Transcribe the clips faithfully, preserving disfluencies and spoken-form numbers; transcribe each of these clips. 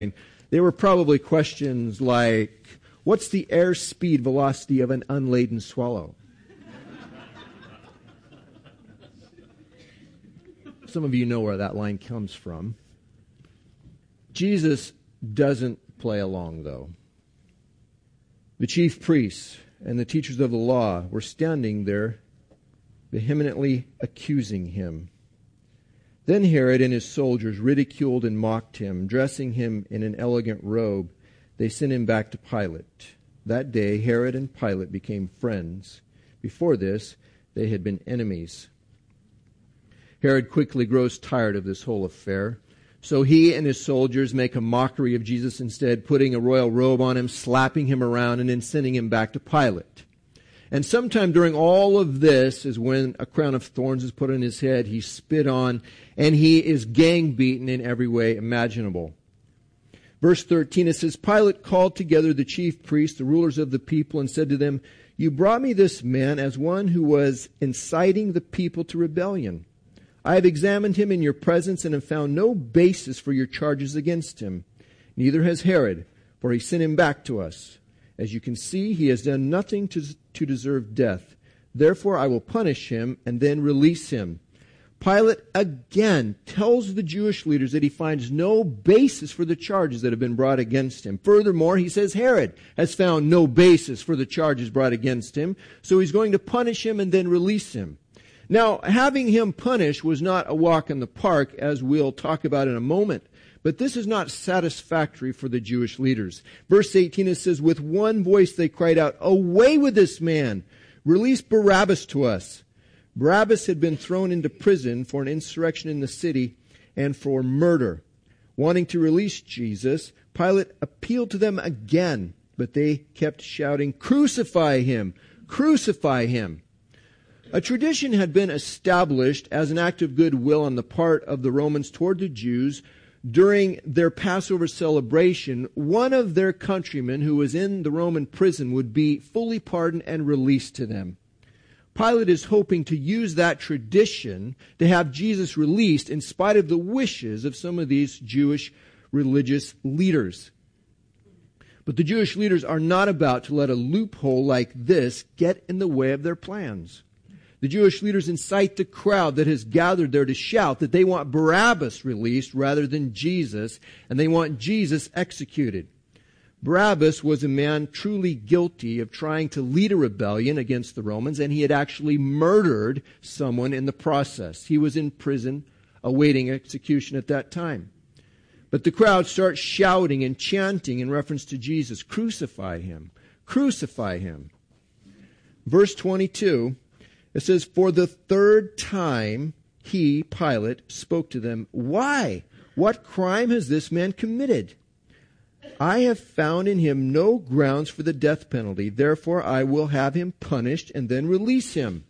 They were probably questions like, what's the airspeed velocity of an unladen swallow? Some of you know where that line comes from. Jesus doesn't play along, though. The chief priests and the teachers of the law were standing there vehemently accusing him. Then Herod and his soldiers ridiculed and mocked him. Dressing him in an elegant robe, they sent him back to Pilate. That day, Herod and Pilate became friends. Before this, they had been enemies. Herod quickly grows tired of this whole affair. So he and his soldiers make a mockery of Jesus instead, putting a royal robe on him, slapping him around, and then sending him back to Pilate. And sometime during all of this is when a crown of thorns is put on his head, he's spit on, and he is gang beaten in every way imaginable. Verse thirteen, it says, Pilate called together the chief priests, the rulers of the people, and said to them, "You brought me this man as one who was inciting the people to rebellion. I have examined him in your presence and have found no basis for your charges against him. Neither has Herod, for he sent him back to us. As you can see, he has done nothing to, to deserve death. Therefore, I will punish him and then release him." Pilate again tells the Jewish leaders that he finds no basis for the charges that have been brought against him. Furthermore, he says Herod has found no basis for the charges brought against him, so he's going to punish him and then release him. Now, having him punished was not a walk in the park, as we'll talk about in a moment. But this is not satisfactory for the Jewish leaders. Verse eighteen, it says, with one voice they cried out, "Away with this man! Release Barabbas to us." Barabbas had been thrown into prison for an insurrection in the city and for murder. Wanting to release Jesus, Pilate appealed to them again, but they kept shouting, "Crucify him! Crucify him!" A tradition had been established as an act of goodwill on the part of the Romans toward the Jews. During their Passover celebration, one of their countrymen who was in the Roman prison would be fully pardoned and released to them. Pilate is hoping to use that tradition to have Jesus released in spite of the wishes of some of these Jewish religious leaders. But the Jewish leaders are not about to let a loophole like this get in the way of their plans. The Jewish leaders incite the crowd that has gathered there to shout that they want Barabbas released rather than Jesus, and they want Jesus executed. Barabbas was a man truly guilty of trying to lead a rebellion against the Romans, and he had actually murdered someone in the process. He was in prison awaiting execution at that time. But the crowd starts shouting and chanting in reference to Jesus, "Crucify him! Crucify him!" Verse twenty-two, it says, "For the third time he, Pilate, spoke to them. Why? What crime has this man committed? I have found in him no grounds for the death penalty. Therefore, I will have him punished and then release him."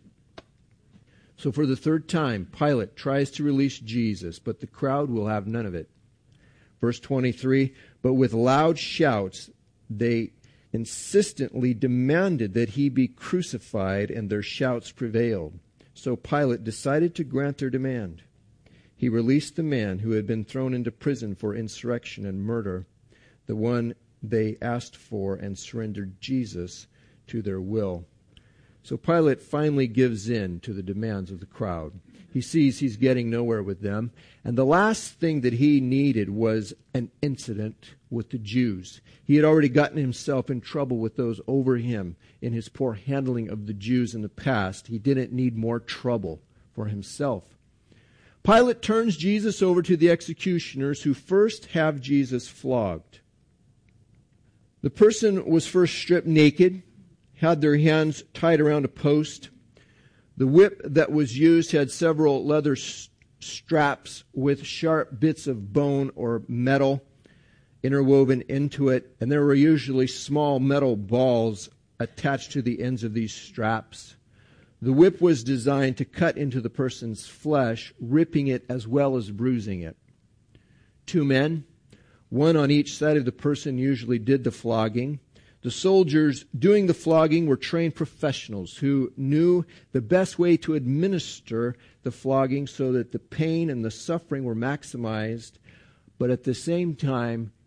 So for the third time, Pilate tries to release Jesus, but the crowd will have none of it. Verse twenty-three, "But with loud shouts they insistently demanded that he be crucified, and their shouts prevailed. So Pilate decided to grant their demand. He released the man who had been thrown into prison for insurrection and murder, the one they asked for, and surrendered Jesus to their will." So Pilate finally gives in to the demands of the crowd. He sees he's getting nowhere with them. And the last thing that he needed was an incident with the Jews. He had already gotten himself in trouble with those over him in his poor handling of the Jews in the past. He didn't need more trouble for himself. Pilate turns Jesus over to the executioners, who first have Jesus flogged. The person was first stripped naked, had their hands tied around a post. The whip that was used had several leather s- straps with sharp bits of bone or metal interwoven into it, and there were usually small metal balls attached to the ends of these straps. The whip was designed to cut into the person's flesh, ripping it as well as bruising it. Two men, one on each side of the person, usually did the flogging. The soldiers doing the flogging were trained professionals who knew the best way to administer the flogging so that the pain and the suffering were maximized, but at the same time